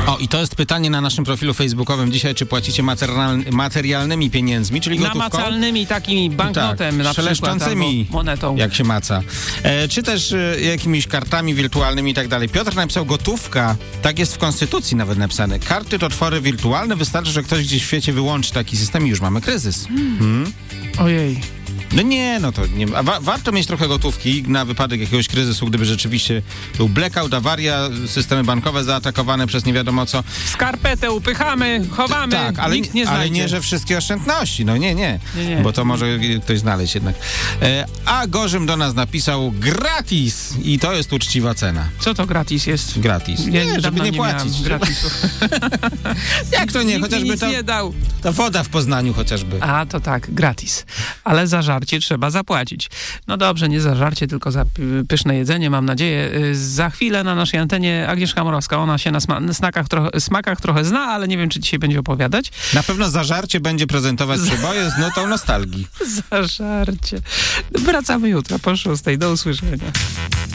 O, i to jest pytanie na naszym profilu facebookowym dzisiaj, czy płacicie materialnymi pieniędzmi, czyli gotówką? Namacalnymi, takimi banknotem, na przykład, szeleszczącymi, monetą. jak się maca. Czy też jakimiś kartami wirtualnymi i tak dalej. Piotr napisał gotówka, tak jest w Konstytucji nawet napisane. Karty to twory wirtualne, wystarczy, że ktoś gdzieś w świecie wyłączy taki system i już mamy kryzys. Ojej. No nie, no to nie. Warto mieć trochę gotówki na wypadek jakiegoś kryzysu, gdyby rzeczywiście był blackout, awaria, systemy bankowe zaatakowane przez nie wiadomo co. Skarpetę upychamy, chowamy, tak, ale, nikt nie znajdzie. Ale nie, że wszystkie oszczędności. No nie. Bo to może ktoś znaleźć jednak. A Gorzym do nas napisał gratis i to jest uczciwa cena. Co to gratis jest? Gratis. Nie, żeby nie płacić. Gratisu. Jak to nie? Chociażby nic nie dał. Ta woda w Poznaniu chociażby. A, to tak, gratis. Ale za żarcie trzeba zapłacić. No dobrze, nie za żarcie, tylko za pyszne jedzenie, mam nadzieję. Za chwilę na naszej antenie Agnieszka Morawska. Ona się na smakach trochę zna, ale nie wiem, czy dzisiaj będzie opowiadać. Na pewno za żarcie będzie prezentować przeboje z nutą nostalgii. Za żarcie. Wracamy jutro po 6:00. Do usłyszenia.